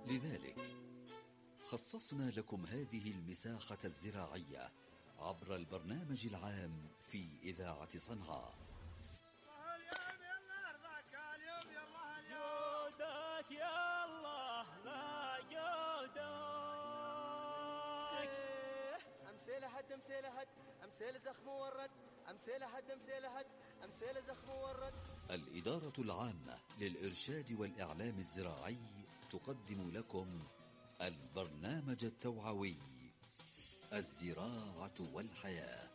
لذلك خصصنا لكم هذه المساحة الزراعية عبر البرنامج العام في إذاعة صنعاء. جودك يا الله لا جودك. أمثيل هد أمثيل هد أمثيل زخم ورد أمثيل هد أمثيل هد أمثيل زخم ورد. الإدارة العامة للإرشاد والإعلام الزراعي تقدم لكم البرنامج التوعوي الزراعة والحياة.